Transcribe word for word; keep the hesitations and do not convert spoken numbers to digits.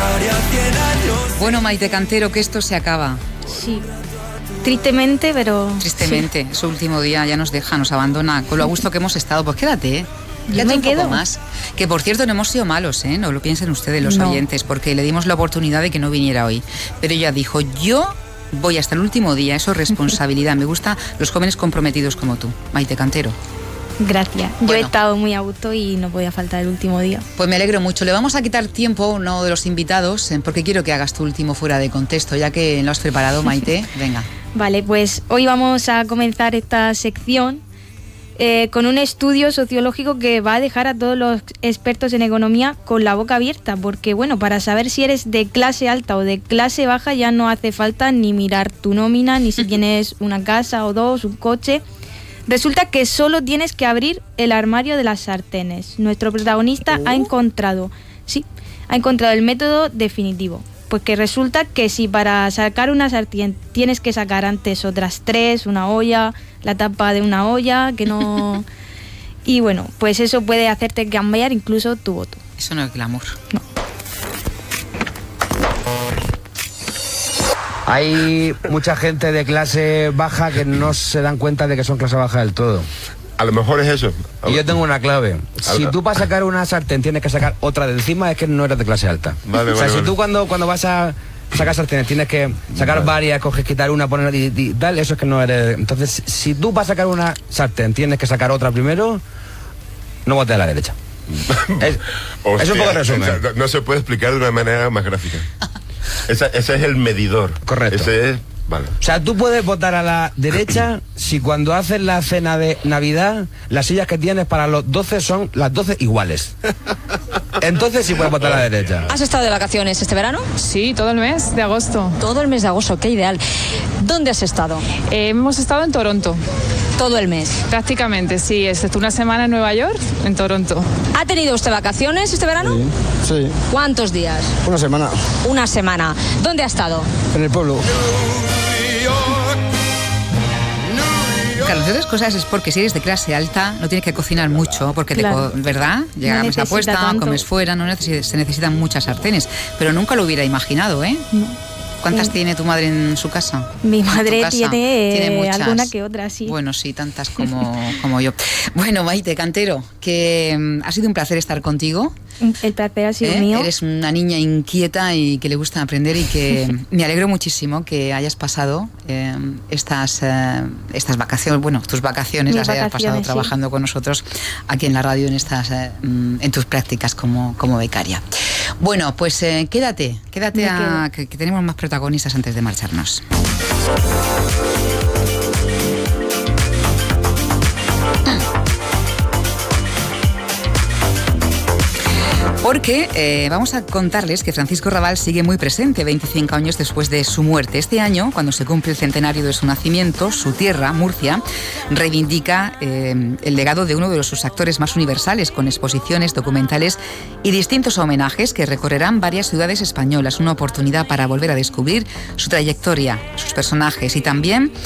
Bueno, Maite Cantero, que esto se acaba. Sí. Tristemente, pero... Tristemente, sí. Su último día ya nos deja, nos abandona. Con lo a gusto que hemos estado, pues quédate, ¿eh? Yo me un quedo. poco más. Que por cierto no hemos sido malos, ¿eh? No lo piensen ustedes los no. oyentes, porque le dimos la oportunidad de que no viniera hoy. Pero ella dijo, yo voy hasta el último día, eso es responsabilidad. Me gustan los jóvenes comprometidos como tú, Maite Cantero. Gracias. Yo Bueno. he estado muy a gusto y no podía faltar el último día. Pues me alegro mucho. Le vamos a quitar tiempo a uno de los invitados, porque quiero que hagas tu último fuera de contexto, ya que lo has preparado, Maite. Venga. Vale, pues hoy vamos a comenzar esta sección eh, con un estudio sociológico que va a dejar a todos los expertos en economía con la boca abierta, porque bueno, para saber si eres de clase alta o de clase baja ya no hace falta ni mirar tu nómina, ni si tienes una casa o dos, un coche. Resulta que solo tienes que abrir el armario de las sartenes. Nuestro protagonista Oh. ha encontrado, sí, ha encontrado el método definitivo. Pues que resulta que si para sacar una sartén tienes que sacar antes otras tres, una olla, la tapa de una olla, que no... Y bueno, pues eso puede hacerte cambiar incluso tu voto. Eso no es glamour. No. Hay mucha gente de clase baja que no se dan cuenta de que son clase baja del todo. A lo mejor es eso. Y yo tengo una clave. Si tú para sacar una sartén tienes que sacar otra de encima, es que no eres de clase alta. Vale, o sea, vale, si vale. tú cuando, cuando vas a sacar sartenes tienes que sacar Vale. varias, coges, quitar una, poner y, y tal, eso es que no eres... Entonces, si tú para sacar una sartén tienes que sacar otra primero, no votes a la derecha. es, Hostia, es un poco resumen. o sea, no se puede explicar de una manera más gráfica. Esa, ese es el medidor. Correcto. Ese es... Vale. O sea, tú puedes votar a la derecha si cuando haces la cena de Navidad, las sillas que tienes para los doce son las doce iguales. Entonces sí puedes votar a la derecha. ¿Has estado de vacaciones este verano? Sí, todo el mes de agosto. Todo el mes de agosto, qué ideal. ¿Dónde has estado? Eh, hemos estado en Toronto, Todo el mes. prácticamente, sí, excepto una semana en Nueva York, en Toronto. ¿Ha tenido usted vacaciones este verano? Sí, ¿Cuántos días? una semana Una semana. ¿Dónde ha estado? en el pueblo. Claro, entre otras cosas es porque si eres de clase alta no tienes que cocinar mucho, porque Claro. te, co- ¿verdad? Llega No a mesa necesita puesta, tanto. comes fuera, no necesi- se necesitan muchas sartenes. Pero nunca lo hubiera imaginado, ¿eh? No. ¿Cuántas Mm. tiene tu madre en su casa? Mi ¿En tu madre casa? tiene, eh, muchas. alguna que otra, sí. Bueno, sí, tantas como, como yo. Bueno, Maite Cantero, que mm, ha sido un placer estar contigo. El placer ha sido ¿eh? mío. Eres una niña inquieta y que le gusta aprender y que me alegro muchísimo que hayas pasado eh, estas, eh, estas vacaciones, bueno, tus vacaciones Mis las hayas vacaciones, pasado sí. trabajando con nosotros aquí en la radio en estas eh, mm, en tus prácticas como, como becaria. Bueno, pues eh, quédate, quédate Me a, quedo. que, que tenemos más protagonistas antes de marcharnos. Porque eh, vamos a contarles que Francisco Rabal sigue muy presente veinticinco años después de su muerte. Este año, cuando se cumple el centenario de su nacimiento, su tierra, Murcia, reivindica eh, el legado de uno de sus actores más universales, con exposiciones, documentales y distintos homenajes que recorrerán varias ciudades españolas. Una oportunidad para volver a descubrir su trayectoria, sus personajes y también